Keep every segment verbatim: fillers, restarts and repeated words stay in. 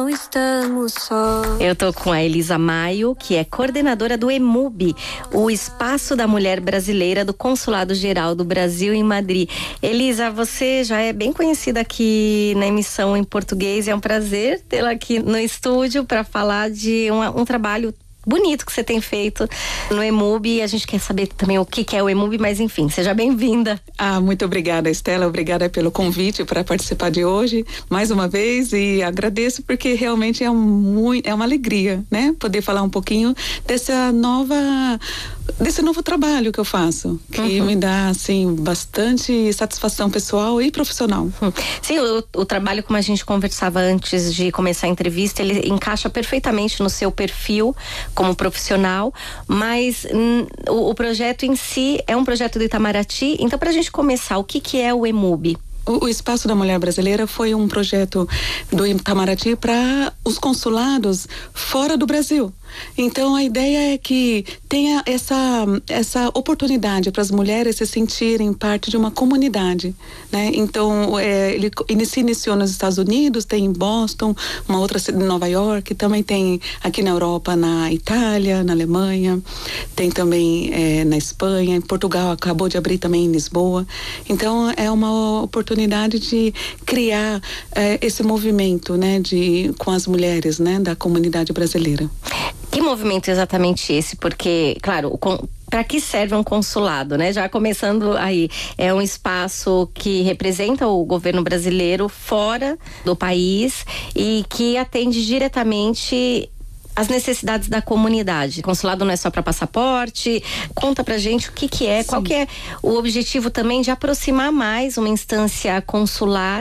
não estamos só. Eu tô com a Elisa Maio, que é coordenadora do EMUB, o Espaço da Mulher Brasileira do Consulado Geral do Brasil em Madrid. Elisa, você já é bem conhecida aqui na emissão em português. É um prazer tê-la aqui no estúdio para falar de um, um trabalho bonito que você tem feito no EMUB. A gente quer saber também o que, que é o EMUB, mas enfim, seja bem-vinda. Ah, muito obrigada, Estela, obrigada pelo convite para participar de hoje, mais uma vez, e agradeço porque realmente é, um, muito, é uma alegria, né, poder falar um pouquinho dessa nova, desse novo trabalho que eu faço, que uhum. me dá, assim, bastante satisfação pessoal e profissional. Uhum. Sim, o, o trabalho, como a gente conversava antes de começar a entrevista, ele encaixa perfeitamente no seu perfil como profissional, mas hum, o, o projeto em si é um projeto do Itamaraty. Então, para a gente começar, o que, que é o EMUB? O, o Espaço da Mulher Brasileira foi um projeto do Itamaraty para os consulados fora do Brasil. Então a ideia é que tenha essa, essa oportunidade para as mulheres se sentirem parte de uma comunidade, né? Então é, ele se iniciou nos Estados Unidos, tem em Boston, uma outra em Nova York, também tem aqui na Europa, na Itália, na Alemanha, tem também é, na Espanha, em Portugal acabou de abrir também em Lisboa. Então é uma oportunidade de criar é, esse movimento, né, de, com as mulheres, né, da comunidade brasileira. Que movimento é exatamente esse? Porque, claro, para que serve um consulado, né? Já começando aí, é um espaço que representa o governo brasileiro fora do país e que atende diretamente as necessidades da comunidade. Consulado não é só para passaporte. Conta pra gente o que que é, Sim. qual que é o objetivo também de aproximar mais uma instância consular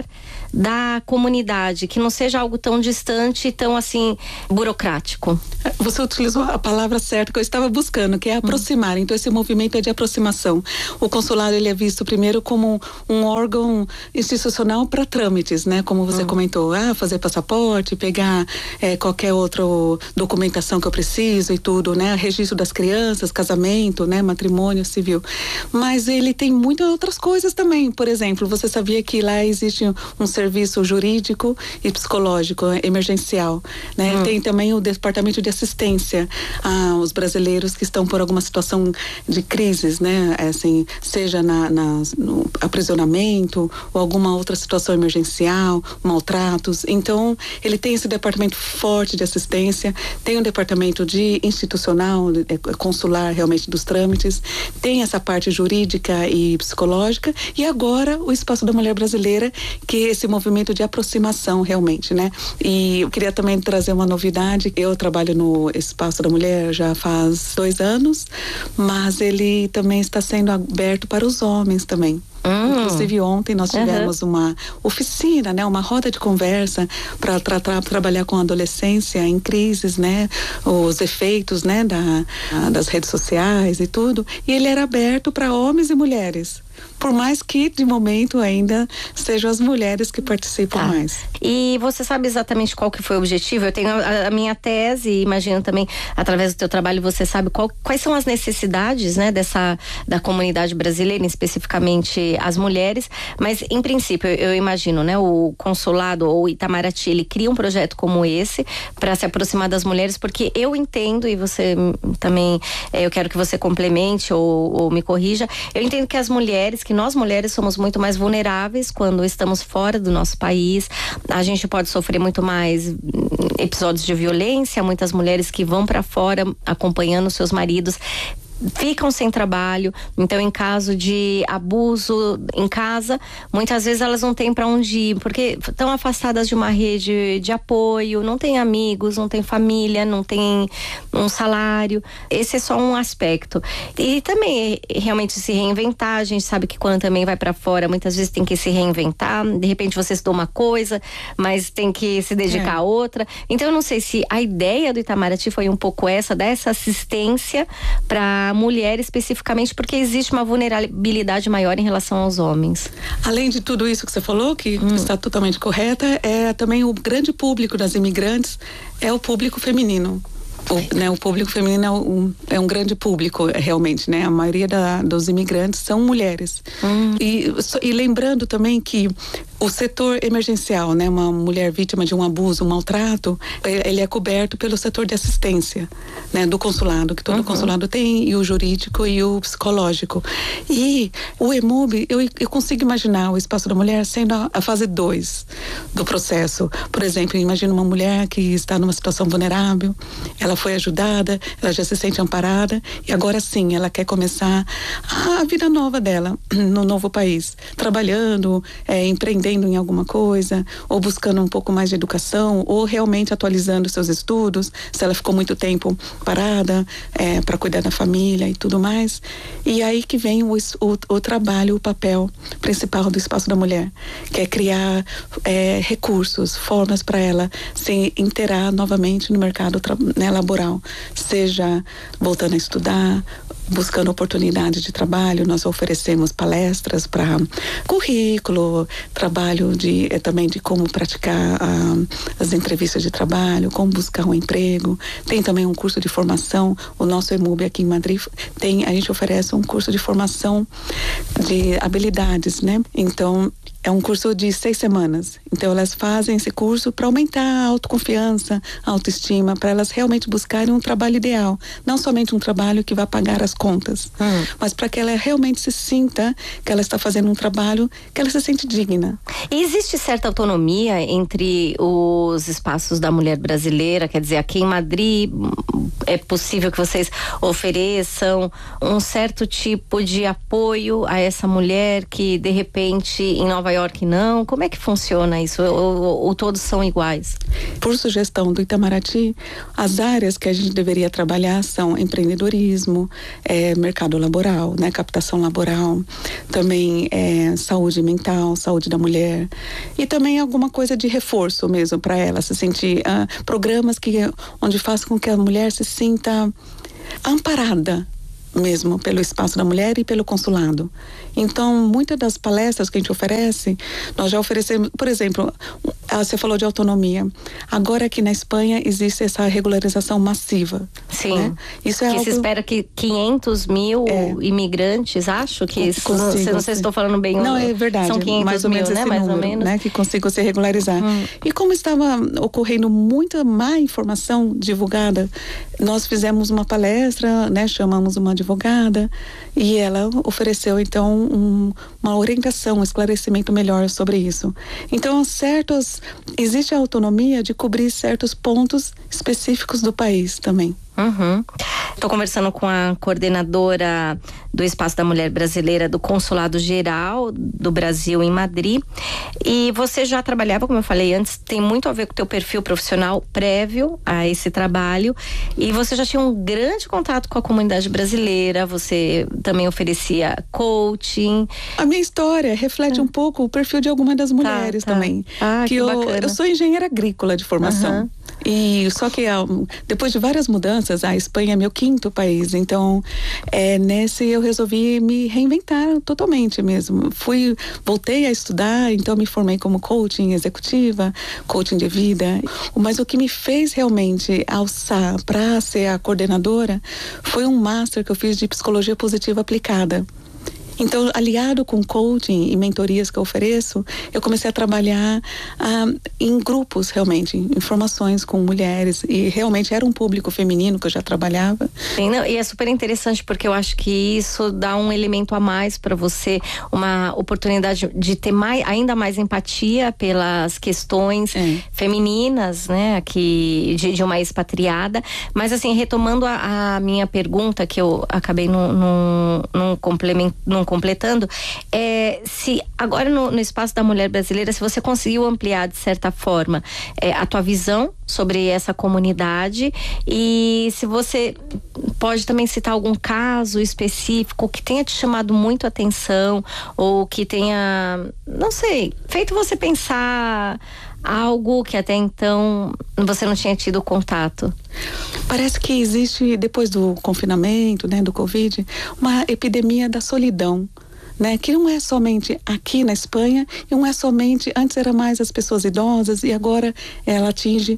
da comunidade, que não seja algo tão distante e tão, assim, burocrático. Você utilizou a palavra certa que eu estava buscando, que é aproximar. Hum. Então esse movimento é de aproximação. O consulado, ele é visto primeiro como um órgão institucional para trâmites, né? Como você hum. comentou, ah, fazer passaporte, pegar é, qualquer outra documentação que eu preciso e tudo, né? Registro das crianças, casamento, né? Matrimônio civil. Mas ele tem muitas outras coisas também. Por exemplo, você sabia que lá existe um serviço jurídico e psicológico emergencial, né? Hum. Tem também o departamento de assistência aos brasileiros que estão por alguma situação de crises, né? Assim, seja na, na, no aprisionamento ou alguma outra situação emergencial, maltratos. Então, ele tem esse departamento forte de assistência, tem um departamento de institucional, consular realmente dos trâmites, tem essa parte jurídica e psicológica, e agora o Espaço da Mulher Brasileira, que é esse movimento de aproximação realmente, né? E eu queria também trazer uma novidade. Eu trabalho no Espaço da Mulher já faz dois anos, mas ele também está sendo aberto para os homens também. Hum. Inclusive ontem nós tivemos uhum. uma oficina, né, uma roda de conversa para tra tra trabalhar com a adolescência em crises, né, os efeitos, né, da, a, das redes sociais e tudo. E ele era aberto para homens e mulheres. Por mais que, de momento, ainda sejam as mulheres que participam tá. mais. E você sabe exatamente qual que foi o objetivo? Eu tenho a, a minha tese e imagino também, através do teu trabalho, você sabe qual, quais são as necessidades, né, dessa, da comunidade brasileira, especificamente as mulheres. Mas, em princípio, eu, eu imagino, né, o consulado ou o Itamaraty, ele cria um projeto como esse para se aproximar das mulheres, porque eu entendo, e você também, é, eu quero que você complemente ou, ou me corrija, eu entendo que as mulheres, que nós mulheres somos muito mais vulneráveis quando estamos fora do nosso país. A gente pode sofrer muito mais episódios de violência. Muitas mulheres que vão para fora acompanhando seus maridos ficam sem trabalho. Então, em caso de abuso em casa, muitas vezes elas não têm para onde ir, porque estão afastadas de uma rede de apoio, não têm amigos, não têm família, não têm um salário. Esse é só um aspecto. E também realmente se reinventar. A gente sabe que quando também vai para fora, muitas vezes tem que se reinventar. De repente você estudou uma coisa, mas tem que se dedicar é. a outra. Então, eu não sei se a ideia do Itamaraty foi um pouco essa, dessa assistência para a mulher especificamente, porque existe uma vulnerabilidade maior em relação aos homens. Além de tudo isso que você falou, que hum. está totalmente correta, é também o grande público das imigrantes é o público feminino. O, né, o público feminino é um, é um grande público, realmente, né? A maioria da, dos imigrantes são mulheres. Hum. E, e lembrando também que o setor emergencial, né? Uma mulher vítima de um abuso, um maltrato, ele é coberto pelo setor de assistência, né? Do consulado, que todo uhum. consulado tem, e o jurídico e o psicológico. E o EMUB, eu, eu consigo imaginar o Espaço da Mulher sendo a, a fase dois do processo. Por exemplo, imagina uma mulher que está numa situação vulnerável, ela foi ajudada, ela já se sente amparada, e agora sim, ela quer começar a, a vida nova dela, no novo país, trabalhando, é, empreendendo em alguma coisa, ou buscando um pouco mais de educação, ou realmente atualizando seus estudos, se ela ficou muito tempo parada, é, para cuidar da família e tudo mais. E aí que vem o, o, o trabalho, o papel principal do Espaço da Mulher, que é criar é, recursos, formas para ela se inteirar novamente no mercado, né, laboral, seja voltando a estudar, buscando oportunidade de trabalho. Nós oferecemos palestras para currículo, trabalho de, é, também de como praticar ah, as entrevistas de trabalho, como buscar um emprego. Tem também um curso de formação. O nosso EMUB aqui em Madrid tem, a gente oferece um curso de formação de habilidades, né? Então, é um curso de seis semanas. Então, elas fazem esse curso para aumentar a autoconfiança, a autoestima, para elas realmente buscarem um trabalho ideal. Não somente um trabalho que vai pagar as contas, hum. mas para que ela realmente se sinta que ela está fazendo um trabalho que ela se sente digna. E existe certa autonomia entre os espaços da mulher brasileira? Quer dizer, aqui em Madrid é possível que vocês ofereçam um certo tipo de apoio a essa mulher que, de repente, em Nova York não? Como é que funciona isso? Ou, ou, ou todos são iguais? Por sugestão do Itamaraty, as áreas que a gente deveria trabalhar são empreendedorismo, é, mercado laboral, né, captação laboral, também é, saúde mental, saúde da mulher, e também alguma coisa de reforço mesmo para ela se sentir, ah, programas que, onde façam com que a mulher se sinta amparada mesmo pelo Espaço da Mulher e pelo consulado. Então, muitas das palestras que a gente oferece, nós já oferecemos, por exemplo, você falou de autonomia. Agora aqui na Espanha existe essa regularização massiva. Sim. Né? Isso é que algo... se espera que quinhentos mil é. imigrantes, acho que isso, não sei, não sei se estou falando bem. Não, é verdade. São quinhentos mais ou mil, menos né? esse mais número, ou menos. Né? Que consigam se regularizar. Hum. E como estava ocorrendo muita má informação divulgada, nós fizemos uma palestra, né? Chamamos uma advogada e ela ofereceu então um, uma orientação, um esclarecimento melhor sobre isso. Então, certos, existe a autonomia de cobrir certos pontos específicos do país também. Uhum. Estou conversando com a coordenadora do Espaço da Mulher Brasileira do Consulado Geral do Brasil em Madrid. E você já trabalhava, como eu falei antes, tem muito a ver com o teu perfil profissional prévio a esse trabalho. E você já tinha um grande contato com a comunidade brasileira, você também oferecia coaching. A minha história reflete ah. um pouco o perfil de alguma das mulheres tá, tá. também. Ah, que, que eu, bacana. Eu sou engenheira agrícola de formação. Uhum. E só que depois de várias mudanças, a Espanha é meu quinto país, então é, nesse eu resolvi me reinventar totalmente mesmo. Fui, voltei a estudar, então me formei como coaching executiva, coaching de vida. Mas o que me fez realmente alçar para ser a coordenadora foi um master que eu fiz de psicologia positiva aplicada. Então, aliado com coaching e mentorias que eu ofereço, eu comecei a trabalhar ah, em grupos, realmente, em formações com mulheres, e realmente era um público feminino que eu já trabalhava. Sim, não, e é super interessante porque eu acho que isso dá um elemento a mais para você, uma oportunidade de ter mais, ainda mais empatia pelas questões é. femininas, né, aqui de, de uma expatriada. Mas assim, retomando a, a minha pergunta, que eu acabei num, num, num complemento, num completando, é, se agora no, no Espaço da Mulher Brasileira, se você conseguiu ampliar de certa forma é, a tua visão sobre essa comunidade, e se você pode também citar algum caso específico que tenha te chamado muito a atenção, ou que tenha, não sei, feito você pensar algo que até então você não tinha tido contato. Parece que existe, depois do confinamento, né, do Covid, uma epidemia da solidão, né, que não é somente aqui na Espanha, e não é somente, antes era mais as pessoas idosas, e agora ela atinge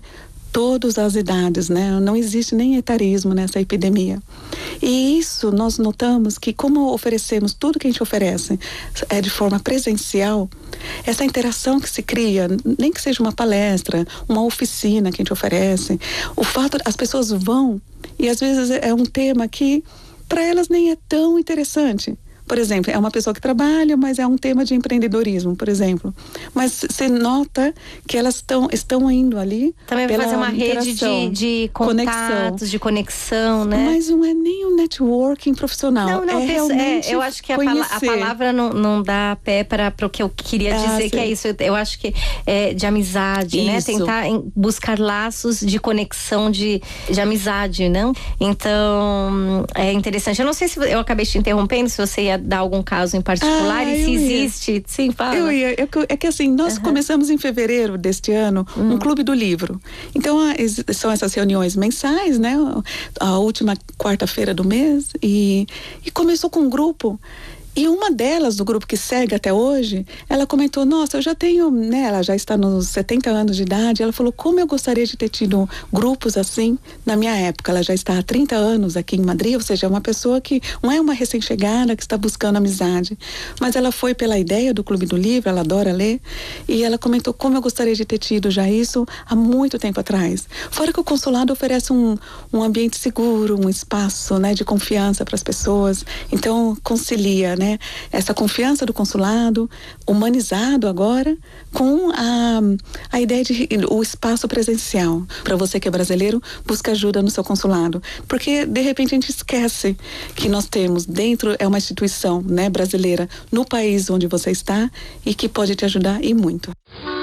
todas as idades, né? Não existe nem etarismo nessa epidemia. E isso nós notamos que, como oferecemos tudo que a gente oferece é de forma presencial, essa interação que se cria, nem que seja uma palestra, uma oficina que a gente oferece, o fato, as pessoas vão e às vezes é um tema que para elas nem é tão interessante. Por exemplo, é uma pessoa que trabalha, mas é um tema de empreendedorismo, por exemplo. Mas você nota que elas estão, estão indo ali. Também vai fazer uma rede de, de contatos, conexão. de conexão, né? Mas não é nem um networking profissional. Não, não, é realmente é, eu acho que a, pala a palavra não, não dá pé para o que eu queria dizer, ah, que é isso. Eu, eu acho que é de amizade, isso. né? Tentar em, buscar laços de conexão, de, de amizade, não? Então, é interessante. Eu não sei se eu acabei te interrompendo, se você ia dar algum caso em particular ah, e se existe, ia. sim, fala. Eu ia, eu, é que assim, nós uhum. começamos em fevereiro deste ano uhum. um clube do livro. Então, a, são essas reuniões mensais, né? A última quarta-feira do mês e, e começou com um grupo. E uma delas, do grupo que segue até hoje, ela comentou, nossa, eu já tenho, né, ela já está nos setenta anos de idade, ela falou, como eu gostaria de ter tido grupos assim na minha época. Ela já está há trinta anos aqui em Madrid, ou seja, é uma pessoa que não é uma recém-chegada que está buscando amizade, mas ela foi pela ideia do Clube do Livro, ela adora ler, e ela comentou como eu gostaria de ter tido já isso há muito tempo atrás. Fora que o consulado oferece um, um ambiente seguro, um espaço, né, de confiança para as pessoas, então concilia, né, essa confiança do consulado, humanizado agora, com a, a ideia de o espaço presencial. Para você que é brasileiro, busca ajuda no seu consulado. Porque, de repente, a gente esquece que nós temos dentro, é uma instituição, né, brasileira, no país onde você está e que pode te ajudar e muito.